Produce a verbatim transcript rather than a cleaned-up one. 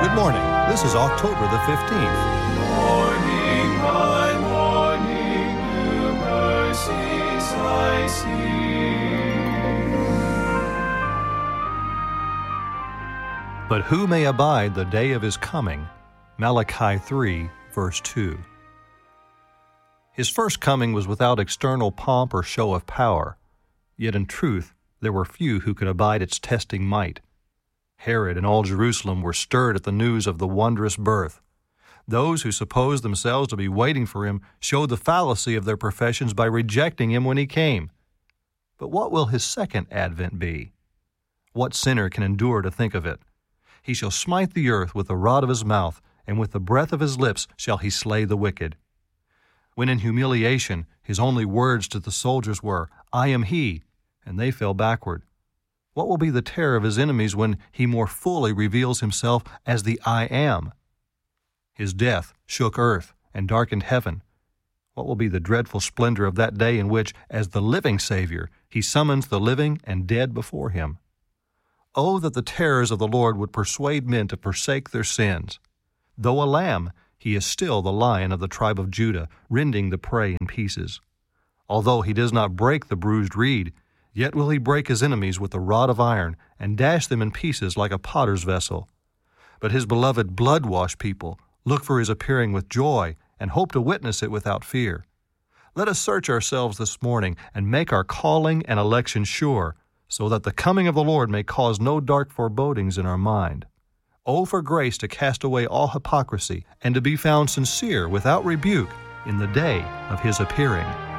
Good morning. This is October the fifteenth. Morning by morning, new mercies I see. But who may abide the day of his coming? Malachi three, verse two. His first coming was without external pomp or show of power, yet in truth there were few who could abide its testing might. Herod and all Jerusalem were stirred at the news of the wondrous birth. Those who supposed themselves to be waiting for him showed the fallacy of their professions by rejecting him when he came. But what will his second advent be? What sinner can endure to think of it? He shall smite the earth with the rod of his mouth, and with the breath of his lips shall he slay the wicked. When in humiliation his only words to the soldiers were, I am he, and they fell backward. What will be the terror of his enemies when he more fully reveals himself as the I am? His death shook earth and darkened heaven. What will be the dreadful splendor of that day in which, as the living Savior, he summons the living and dead before him? Oh, that the terrors of the Lord would persuade men to forsake their sins. Though a lamb, he is still the Lion of the tribe of Judah, rending the prey in pieces. Although he does not break the bruised reed, yet will he break his enemies with a rod of iron, and dash them in pieces like a potter's vessel. But his beloved blood-washed people look for his appearing with joy, and hope to witness it without fear. Let us search ourselves this morning, and make our calling and election sure, so that the coming of the Lord may cause no dark forebodings in our mind. Oh, for grace to cast away all hypocrisy, and to be found sincere without rebuke in the day of his appearing.